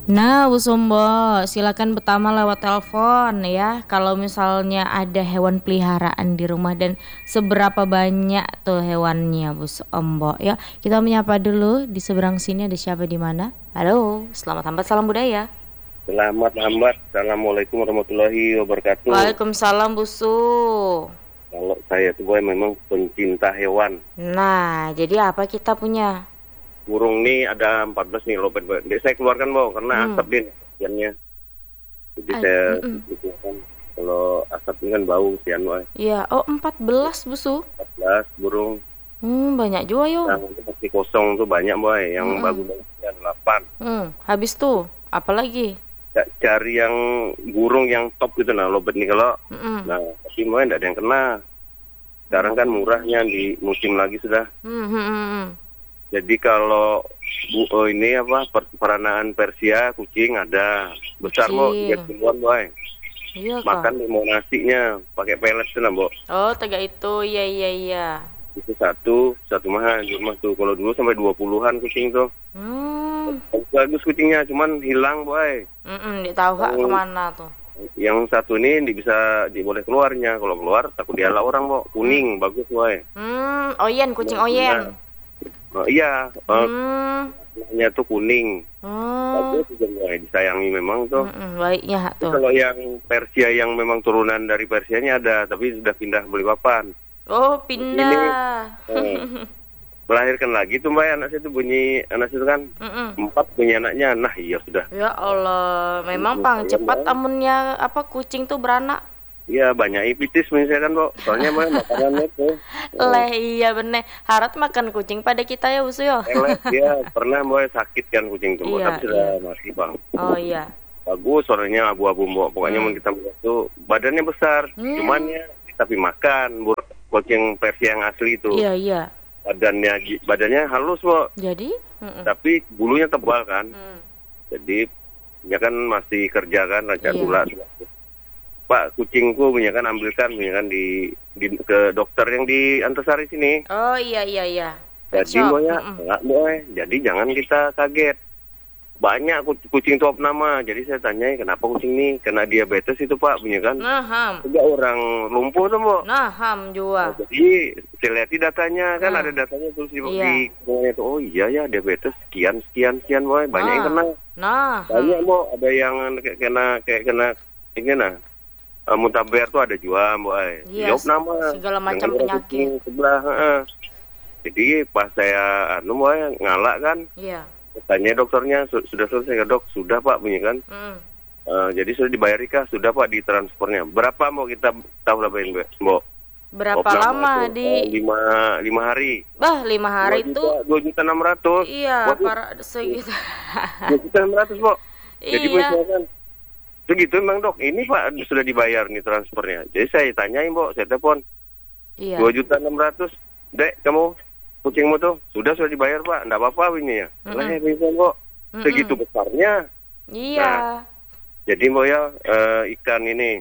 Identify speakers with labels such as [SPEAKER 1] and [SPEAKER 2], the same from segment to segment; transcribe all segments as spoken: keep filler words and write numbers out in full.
[SPEAKER 1] Nah, Bu Sumbo, silakan pertama lewat telepon ya. Kalau misalnya ada hewan peliharaan di rumah dan seberapa banyak tuh hewannya, Bu Sumbo. Ya, kita menyapa dulu di seberang sini ada siapa di mana? Halo, selamat hambat salam budaya.
[SPEAKER 2] Selamat lambat. Assalamualaikum warahmatullahi wabarakatuh.
[SPEAKER 1] Waalaikumsalam Bu Su.
[SPEAKER 2] Kalau saya tuh boy memang pencinta hewan.
[SPEAKER 1] Nah, jadi apa kita punya?
[SPEAKER 2] Burung nih ada empat belas nih loh. Jadi saya keluarkan boh karena
[SPEAKER 1] Hmm.
[SPEAKER 2] asap din ikannya. Jadi
[SPEAKER 1] Ad-
[SPEAKER 2] saya
[SPEAKER 1] mm-mm.
[SPEAKER 2] keluarkan. Kalau asap ini kan bau sian boy.
[SPEAKER 1] Iya, oh empat belas Bu Su.
[SPEAKER 2] empat belas burung.
[SPEAKER 1] Hmm, banyak juga yo.
[SPEAKER 2] Yang masih kosong tuh banyak boy. Yang
[SPEAKER 1] Mm-mm.
[SPEAKER 2] bagus-bagusnya ada delapan.
[SPEAKER 1] Hmm, habis tuh, apa lagi?
[SPEAKER 2] Cari yang burung yang top gitu nah lobet nih kalau.
[SPEAKER 1] Mm-mm.
[SPEAKER 2] Nah tapi boy tidak ada yang kena. Sekarang kan murahnya di musim lagi sudah.
[SPEAKER 1] Hmm, hmm, hmm, hmm.
[SPEAKER 2] Jadi kalau bu, oh ini apa per- peranaan Persia kucing ada besar mau tiga
[SPEAKER 1] Kecil.
[SPEAKER 2] kiloan boy.
[SPEAKER 1] Iya kah?
[SPEAKER 2] Makan mau nasinya pakai pelet tuh nah, Bo.
[SPEAKER 1] Oh, tegak itu. Iya, iya, iya.
[SPEAKER 2] Itu satu satu mahal di rumah tuh. Kalau dulu sampai dua puluhan kucing tuh.
[SPEAKER 1] Hmm.
[SPEAKER 2] Bagus kucingnya cuman hilang boy.
[SPEAKER 1] Mm-mm, dia tahu kak
[SPEAKER 2] Yang,
[SPEAKER 1] kemana tuh?
[SPEAKER 2] yang satu ini di bisa di boleh keluarnya. Kalau keluar takut diala orang Bo.
[SPEAKER 1] Hmm.
[SPEAKER 2] Kuning bagus boy.
[SPEAKER 1] Hmm, oyen, kucing
[SPEAKER 2] Nah,
[SPEAKER 1] oyen.
[SPEAKER 2] oh, iya, eh,
[SPEAKER 1] Hmm.
[SPEAKER 2] warnanya tuh kuning.
[SPEAKER 1] Oh.
[SPEAKER 2] Bagus juga boy. Disayangi memang tuh.
[SPEAKER 1] Mm-mm, baiknya Kak,
[SPEAKER 2] Tapi
[SPEAKER 1] tuh.
[SPEAKER 2] kalau yang Persia yang memang turunan dari Persianya ada, tapi sudah pindah beli papan.
[SPEAKER 1] Oh,
[SPEAKER 2] Jadi ini
[SPEAKER 1] pindah.
[SPEAKER 2] eh, melahirkan lagi tuh mbak anak saya tuh bunyi anak saya tuh kan
[SPEAKER 1] Mm-mm.
[SPEAKER 2] empat bunyi anaknya. Nah iya sudah.
[SPEAKER 1] Ya Allah, memang pang
[SPEAKER 2] Lumayan,
[SPEAKER 1] cepat
[SPEAKER 2] Mbak.
[SPEAKER 1] amunnya apa kucing tuh beranak.
[SPEAKER 2] Iya banyak ipitis misalkan kok. Soalnya mbak makanannya tuh eh,
[SPEAKER 1] Leh, iya bener. Harap makan kucing pada kita ya, Usu yo.
[SPEAKER 2] pelet dia pernah mbak sakit kan kucing tuh Mbak.
[SPEAKER 1] Iya,
[SPEAKER 2] Tapi sudah
[SPEAKER 1] iya.
[SPEAKER 2] mati bang.
[SPEAKER 1] Oh iya.
[SPEAKER 2] Bagus warnanya abu-abu mbak. Pokoknya
[SPEAKER 1] Hmm.
[SPEAKER 2] mau kita lihat tuh badannya besar. Cuman
[SPEAKER 1] Hmm.
[SPEAKER 2] ya tapi makan bur- kucing Persia yang asli itu.
[SPEAKER 1] Iya, iya.
[SPEAKER 2] Badannya badannya halus mbak.
[SPEAKER 1] Jadi, mm-mm.
[SPEAKER 2] Tapi bulunya tebal kan.
[SPEAKER 1] Hmm.
[SPEAKER 2] Jadi dia kan masih kerja kan rancang
[SPEAKER 1] Iya.
[SPEAKER 2] gula. Pak kucingku punya kan ambilkan punya kan di, di ke dokter yang di Antasari sini.
[SPEAKER 1] Oh iya, iya, iya. Pet
[SPEAKER 2] Jadi
[SPEAKER 1] shop.
[SPEAKER 2] boy ya
[SPEAKER 1] Mm-mm.
[SPEAKER 2] enggak boy. Jadi jangan kita kaget. Banyak ku- kucing top nama. Jadi saya tanya kenapa kucing ini kena diabetes itu Pak punya kan.
[SPEAKER 1] Nah, ham.
[SPEAKER 2] Juga orang lumpuh tuh Mbok.
[SPEAKER 1] Nah, ham
[SPEAKER 2] Nah,
[SPEAKER 1] juga.
[SPEAKER 2] jadi saya lihat di datanya kan
[SPEAKER 1] Hmm.
[SPEAKER 2] ada datanya terus di,
[SPEAKER 1] Iya.
[SPEAKER 2] di semuanya tuh oh iya ya diabetes sekian sekian sekian boy banyak yang
[SPEAKER 1] Nah.
[SPEAKER 2] kena.
[SPEAKER 1] Nah,
[SPEAKER 2] Banyak
[SPEAKER 1] ham.
[SPEAKER 2] Mbok ada yang kayak kena kayak kena ini nah. Uh, Muntaber tuh ada juga boy.
[SPEAKER 1] Iya,
[SPEAKER 2] Jawab nama
[SPEAKER 1] segala macam
[SPEAKER 2] dengan orang
[SPEAKER 1] penyakit.
[SPEAKER 2] kucing sebelah. heeh. Jadi pas saya anu boy ngalak kan,
[SPEAKER 1] Iya.
[SPEAKER 2] tanya dokternya "Su- sudah selesai nggak, dok? Sudah Pak bunyi kan.
[SPEAKER 1] Mm.
[SPEAKER 2] Uh, jadi sudah dibayar kah? Sudah Pak di transfernya. Berapa mau kita tahu berapa ini Mbok?
[SPEAKER 1] Berapa
[SPEAKER 2] Jawab nama
[SPEAKER 1] lama
[SPEAKER 2] tuh,
[SPEAKER 1] di
[SPEAKER 2] uh, lima lima hari.
[SPEAKER 1] bah lima
[SPEAKER 2] Dua
[SPEAKER 1] hari
[SPEAKER 2] juta
[SPEAKER 1] tuh?
[SPEAKER 2] dua juta enam ratus.
[SPEAKER 1] Iya,
[SPEAKER 2] Waduh,
[SPEAKER 1] para segitu.
[SPEAKER 2] dua juta enam ratus Mbok. Jadi
[SPEAKER 1] Iya.
[SPEAKER 2] misalkan begitu emang dok, ini Pak sudah dibayar nih transfernya. Jadi saya tanyain Mbok, saya telepon.
[SPEAKER 1] Iya.
[SPEAKER 2] Dua juta enam ratus, dek kamu kucingmu tuh sudah sudah dibayar Pak, enggak apa-apa ini ya.
[SPEAKER 1] Mm-mm.
[SPEAKER 2] Lah ya bisa kok
[SPEAKER 1] Mm-mm.
[SPEAKER 2] segitu besarnya.
[SPEAKER 1] Iya.
[SPEAKER 2] Jadi Mbok ya eh, ikan ini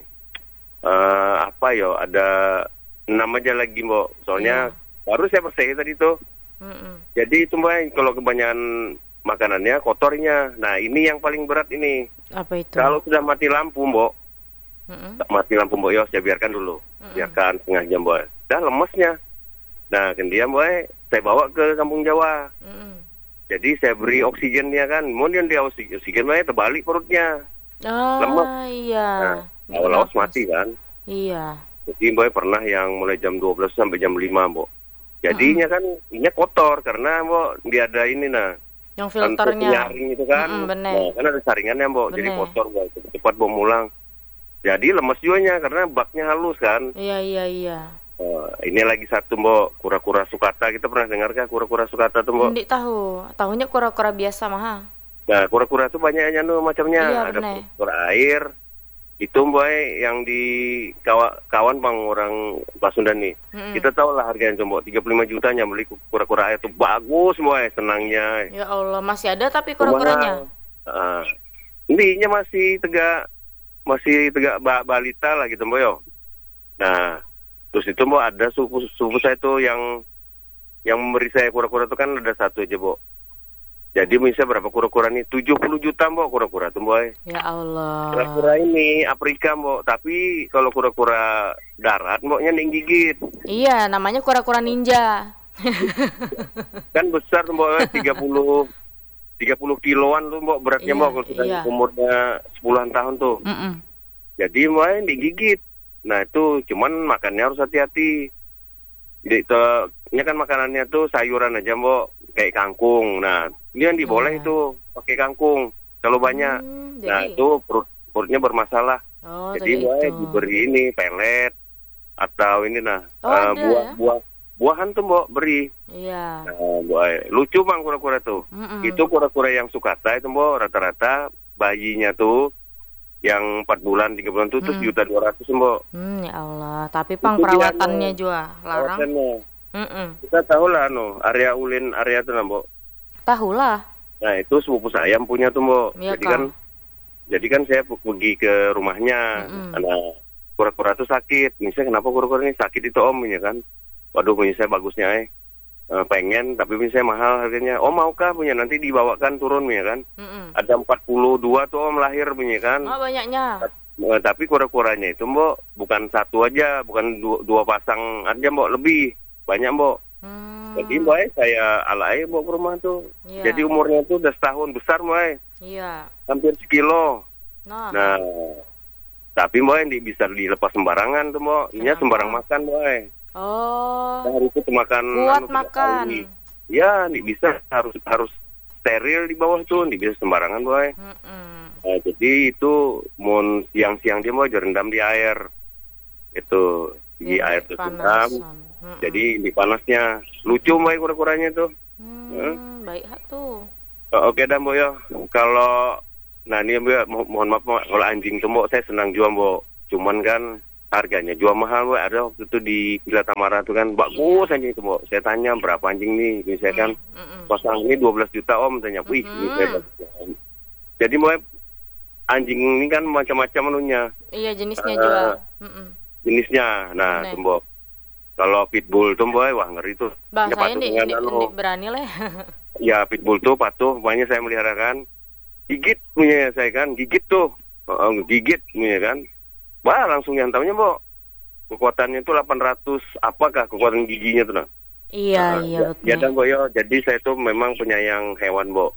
[SPEAKER 2] eh, apa ya ada enam aja lagi Mbok. Soalnya baru saya percaya tadi tuh.
[SPEAKER 1] Mm-mm.
[SPEAKER 2] Jadi itu Mbak kalau kebanyakan makanannya kotornya. Nah ini yang paling berat ini.
[SPEAKER 1] Apa itu?
[SPEAKER 2] Kalau sudah mati lampu Mbok,
[SPEAKER 1] Mm-mm.
[SPEAKER 2] mati lampu Mbok ya saya biarkan dulu,
[SPEAKER 1] Mm-mm.
[SPEAKER 2] biarkan setengah jam Mbok. Dah lemesnya. Nah kemudian Mbok saya bawa ke kampung Jawa.
[SPEAKER 1] Mm-mm.
[SPEAKER 2] Jadi saya beri oksigen dia kan, kemudian dia oksigen, oksigen Mbak terbalik perutnya. Lemes.
[SPEAKER 1] Ah, iya.
[SPEAKER 2] Nah,
[SPEAKER 1] Bikin
[SPEAKER 2] awal-awal
[SPEAKER 1] nafas.
[SPEAKER 2] mati kan.
[SPEAKER 1] Iya.
[SPEAKER 2] Jadi Mbak pernah yang mulai jam dua belas sampai jam lima Mbok. Jadinya kan ini kotor karena Mbok dia ada ini nah.
[SPEAKER 1] Yang
[SPEAKER 2] Kan
[SPEAKER 1] filternya.
[SPEAKER 2] penyaring itu kan.
[SPEAKER 1] Mm-mm, bener.
[SPEAKER 2] Nah, kan ada saringannya Mbok, jadi
[SPEAKER 1] Bener.
[SPEAKER 2] kotor Mbok. Cepat bawa pulang. Jadi lemes juga karena baknya halus kan.
[SPEAKER 1] Iya, iya, iya.
[SPEAKER 2] Oh, ini lagi satu Mbok, kura-kura sukata. Kita pernah dengar kah kura-kura sukata tuh Mbok?
[SPEAKER 1] Ndik tahu. Tahunya kura-kura biasa mah.
[SPEAKER 2] Nah, kura-kura tuh banyaknya tuh macamnya.
[SPEAKER 1] Iya,
[SPEAKER 2] Ada
[SPEAKER 1] bener.
[SPEAKER 2] kura-kura air. Itu Mbok yang di kawa, kawan bang orang Pasundan nih.
[SPEAKER 1] Mm-mm.
[SPEAKER 2] Kita tahu lah harganya tuh Mbok, tiga puluh lima jutanya beli kura-kura air tuh bagus Mbok, senangnya.
[SPEAKER 1] Ya Allah, masih ada tapi kura-kuranya.
[SPEAKER 2] Uh, intinya masih tegak masih tegak ba balita lah gitu Mbok yo. Nah, terus itu Mbok ada suku suku saya tuh yang yang memberi saya kura-kura itu kan ada satu aja Mbok. Jadi misalnya berapa kura-kura nih? tujuh puluh juta mbok kura-kura tuh boy.
[SPEAKER 1] Ya Allah.
[SPEAKER 2] Kura-kura ini Afrika mbok, tapi kalau kura-kura darat mboknya ning gigit.
[SPEAKER 1] Iya, namanya kura-kura ninja.
[SPEAKER 2] Kan besar tuh mbok, tiga puluh tiga puluh kiloan tuh mbok beratnya
[SPEAKER 1] Iya,
[SPEAKER 2] mbok kalau sudah
[SPEAKER 1] iya.
[SPEAKER 2] umurnya sepuluhan tahun tuh.
[SPEAKER 1] Mm-mm.
[SPEAKER 2] Jadi mbok digigit. Nah itu cuman makannya harus hati-hati. Jadi itu ini kan makanannya tuh sayuran aja mbok, kayak kangkung. Nah ini yang diboleh
[SPEAKER 1] Iya.
[SPEAKER 2] itu pakai kangkung kalau banyak.
[SPEAKER 1] Hmm,
[SPEAKER 2] Nah
[SPEAKER 1] jadi
[SPEAKER 2] itu perut perutnya bermasalah.
[SPEAKER 1] oh,
[SPEAKER 2] Jadi
[SPEAKER 1] jadi
[SPEAKER 2] mbok
[SPEAKER 1] itu.
[SPEAKER 2] diberi ini pelet atau ini nah
[SPEAKER 1] Oh,
[SPEAKER 2] eh,
[SPEAKER 1] ada
[SPEAKER 2] buah
[SPEAKER 1] ya?
[SPEAKER 2] buah buahan tuh mbok beri.
[SPEAKER 1] Iya.
[SPEAKER 2] Nah, mbok, lucu bang kura-kura tuh.
[SPEAKER 1] Mm-mm.
[SPEAKER 2] Itu kura-kura yang sukata itu mbok rata-rata bayinya tuh yang empat bulan tiga bulan tuh terus
[SPEAKER 1] Mm-mm.
[SPEAKER 2] juta dua ratus mbok.
[SPEAKER 1] Hmm, ya Allah. Tapi pang
[SPEAKER 2] Itu dia,
[SPEAKER 1] perawatannya
[SPEAKER 2] no.
[SPEAKER 1] juga larang.
[SPEAKER 2] Kawasannya.
[SPEAKER 1] Mm-mm.
[SPEAKER 2] Kita tahu lah no area ulin area tuh nah, mbok.
[SPEAKER 1] Tahu lah.
[SPEAKER 2] Nah itu sepupu saya yang punya tuh mbok.
[SPEAKER 1] Iya,
[SPEAKER 2] Jadi
[SPEAKER 1] Kak.
[SPEAKER 2] kan jadi kan saya pu- pergi ke rumahnya.
[SPEAKER 1] Mm-mm.
[SPEAKER 2] Karena kura-kura tuh sakit. Misalnya kenapa kura-kura ini sakit itu om ya kan? Waduh punya saya bagusnya eh. Eh, pengen tapi misalnya mahal harganya. Om maukah punya nanti dibawakan turun ya kan?
[SPEAKER 1] Mm-mm.
[SPEAKER 2] Ada empat puluh dua tuh om lahir punya kan?
[SPEAKER 1] Oh, banyaknya.
[SPEAKER 2] Eh, tapi kura-kuranya itu mbok bukan satu aja, bukan dua, dua pasang aja mbok, lebih banyak mbok.
[SPEAKER 1] Hmm.
[SPEAKER 2] Jadi mbok eh, saya alai mbok ke rumah tuh.
[SPEAKER 1] Iya.
[SPEAKER 2] Jadi umurnya tuh udah setahun besar mbok eh.
[SPEAKER 1] Iya.
[SPEAKER 2] Hampir sekilo.
[SPEAKER 1] Nah.
[SPEAKER 2] Nah, tapi mbok eh, di- bisa dilepas sembarangan tuh mbok. Ini
[SPEAKER 1] Kenapa?
[SPEAKER 2] sembarang makan mbok eh.
[SPEAKER 1] Oh.
[SPEAKER 2] Nah, hari itu makan
[SPEAKER 1] Kuat
[SPEAKER 2] anu, tiga
[SPEAKER 1] makan.
[SPEAKER 2] kali. Ya, nih bisa harus harus steril di bawah tuh, nih bisa sembarangan mbok eh.
[SPEAKER 1] Mm-mm.
[SPEAKER 2] Nah, jadi itu mau siang-siang dia mau direndam di air. Itu di
[SPEAKER 1] Biar
[SPEAKER 2] air tuh siram.
[SPEAKER 1] panasan. Mm-mm.
[SPEAKER 2] Jadi di panasnya lucu mbak kura-kuranya tuh.
[SPEAKER 1] Hmm, baik hak tuh.
[SPEAKER 2] Oh, oke dah mbak ya. Kalau nah ini mbak mo- mohon maaf mbak, kalau anjing tuh mbak saya senang jual mbak. Cuman kan harganya jual mahal mbak. Ada waktu itu di Villa Tamara tuh kan bagus anjing itu mbak. Saya tanya berapa anjing nih, misalnya kan
[SPEAKER 1] Mm-mm.
[SPEAKER 2] pasang ini dua belas juta om, tanya. Wih, ini saya bagus. Jadi mbak anjing ini kan macam-macam anunya.
[SPEAKER 1] Iya, jenisnya
[SPEAKER 2] Eh,
[SPEAKER 1] juga. Mm-mm.
[SPEAKER 2] Jenisnya. Nah,
[SPEAKER 1] Aneh.
[SPEAKER 2] tumbok. Kalau pitbull tuh boy, wah ngeri tuh.
[SPEAKER 1] Bah,
[SPEAKER 2] Dia
[SPEAKER 1] saya
[SPEAKER 2] patuh
[SPEAKER 1] di,
[SPEAKER 2] dengan
[SPEAKER 1] di,
[SPEAKER 2] anu.
[SPEAKER 1] di- berani lah.
[SPEAKER 2] Ya pitbull tuh patuh, banyak saya melihara kan. Gigit punya saya kan, gigit tuh. Oh, gigit punya kan. Wah langsung nyantamnya mbok. Kekuatannya tuh delapan ratus, apakah kekuatan giginya tuh nah.
[SPEAKER 1] Iya,
[SPEAKER 2] Nah,
[SPEAKER 1] iya
[SPEAKER 2] ya,
[SPEAKER 1] betul.
[SPEAKER 2] ya dan mbok yo, jadi saya tuh memang penyayang hewan mbok.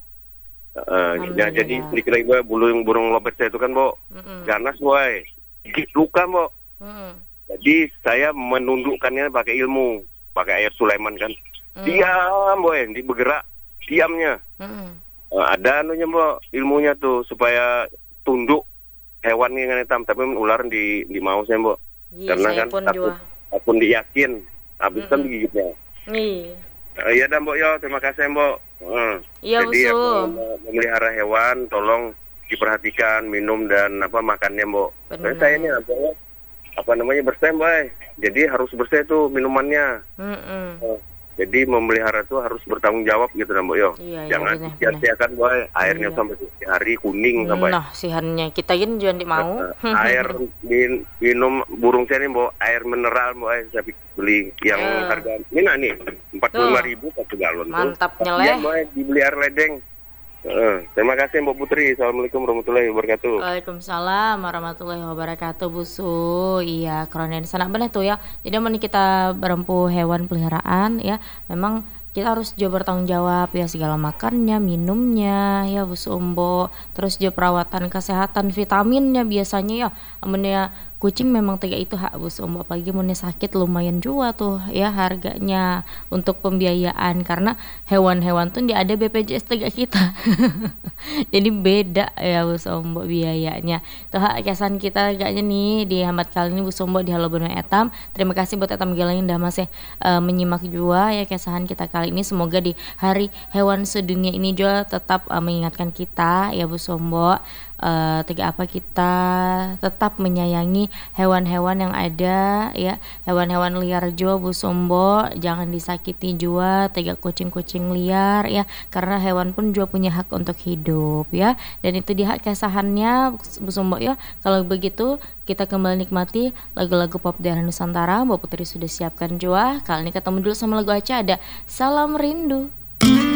[SPEAKER 2] Uh, ya, jadi
[SPEAKER 1] Alhamdulillah.
[SPEAKER 2] dikira gue burung burung lobet saya itu kan mbok.
[SPEAKER 1] Mm-mm.
[SPEAKER 2] Ganas boy. Gigit luka mbok.
[SPEAKER 1] Mm-mm.
[SPEAKER 2] Jadi saya menundukkannya pakai ilmu, pakai air Sulaiman kan.
[SPEAKER 1] Mm.
[SPEAKER 2] Diam, boy, di bergerak, diamnya.
[SPEAKER 1] Mm-mm.
[SPEAKER 2] Eh, ada anunya, mbok, ilmunya tuh supaya tunduk hewan yang hitam, tapi ular di di mau saya, mbok.
[SPEAKER 1] Iya,
[SPEAKER 2] Karena
[SPEAKER 1] saya
[SPEAKER 2] kan
[SPEAKER 1] pun
[SPEAKER 2] takut,
[SPEAKER 1] juga.
[SPEAKER 2] takut diyakin, habis kan
[SPEAKER 1] Mm-mm.
[SPEAKER 2] digigitnya.
[SPEAKER 1] Iya.
[SPEAKER 2] Eh, iya dah, mbok, yo, terima kasih, mbok. Eh,
[SPEAKER 1] Iya,
[SPEAKER 2] Jadi
[SPEAKER 1] Busu.
[SPEAKER 2] yang mau memelihara hewan, tolong diperhatikan minum dan apa makannya, mbok.
[SPEAKER 1] Benar.
[SPEAKER 2] Saya ini apa ya? apa namanya bersih, boy. Jadi harus bersih tuh minumannya.
[SPEAKER 1] Mm-mm.
[SPEAKER 2] Oh, jadi memelihara tuh harus bertanggung jawab gitu nah mbak yo.
[SPEAKER 1] Iya, iya,
[SPEAKER 2] Jangan
[SPEAKER 1] benar,
[SPEAKER 2] sia-siakan boy. Airnya
[SPEAKER 1] Iya.
[SPEAKER 2] sampai tiga hari kuning sampai.
[SPEAKER 1] Nah, sihannya kita ini jangan mau.
[SPEAKER 2] Eh, air min- minum burung saya nih mbak, air mineral mbak saya beli yang
[SPEAKER 1] Eh.
[SPEAKER 2] harga ini nah nih empat puluh lima ribu satu galon.
[SPEAKER 1] Mantap,
[SPEAKER 2] tuh.
[SPEAKER 1] nyeleh.
[SPEAKER 2] Iya mbak dibeli air ledeng. Eh, terima kasih mbak Putri. Assalamualaikum warahmatullahi wabarakatuh.
[SPEAKER 1] Waalaikumsalam warahmatullahi wabarakatuh, Busu. Iya, keren di sana benar tuh ya. Jadi mau kita berempu hewan peliharaan ya, memang kita harus juga bertanggung jawab ya segala makannya, minumnya ya Busu Umbo. Terus juga perawatan kesehatan, vitaminnya biasanya ya. Amunnya kucing memang tiga itu hak Busu Umbo, apalagi amunnya sakit lumayan juga tuh ya harganya untuk pembiayaan karena hewan-hewan tuh dia ada B P J S tiga kita. Jadi beda ya Bu Sombo biayanya. Tuh hak kesan kita agaknya nih di hambat kali ini Bu Sombo di Halo Benua Etam. Terima kasih buat Etam Gilang yang udah masih uh, menyimak juga ya kesahan kita kali ini. Semoga di hari hewan sedunia ini juga tetap uh, mengingatkan kita ya Bu Sombo. Uh, tiga apa kita tetap menyayangi hewan-hewan yang ada ya, hewan-hewan liar juga Bu Sombo, jangan disakiti juga tiga kucing-kucing liar ya, karena hewan pun juga punya hak untuk hidup ya, dan itu di hak kesahannya Bu Sombo ya. Kalau begitu kita kembali nikmati lagu-lagu pop daerah Nusantara. Mbak Putri sudah siapkan juga, kali ini ketemu dulu sama lagu Aca, ada Salam Rindu.